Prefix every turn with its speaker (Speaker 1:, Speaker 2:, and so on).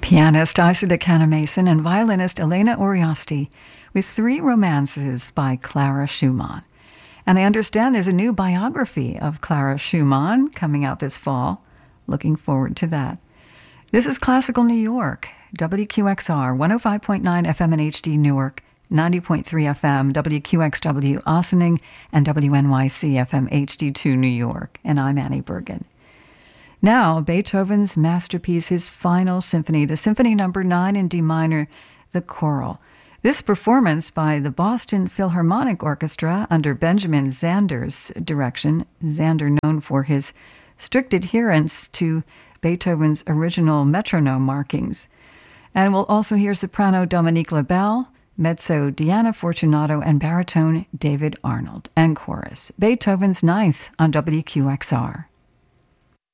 Speaker 1: Pianist Isida Canamason and violinist Elena Oriosti with three romances by Clara Schumann. And I understand there's a new biography of Clara Schumann coming out this fall. Looking forward to that. This is Classical New York, WQXR, 105.9 FM in HD Newark, 90.3 FM, WQXW Ossining, and WNYC FM HD2 New York. And I'm Annie Bergen. Now, Beethoven's masterpiece, his final symphony, the Symphony No. 9 in D minor, the Choral. This performance by the Boston Philharmonic Orchestra under Benjamin Zander's direction, Zander known for his strict adherence to Beethoven's original metronome markings. And we'll also hear soprano Dominique Lebel, mezzo Diana Fortunato, and baritone David Arnold, and chorus, Beethoven's Ninth on WQXR.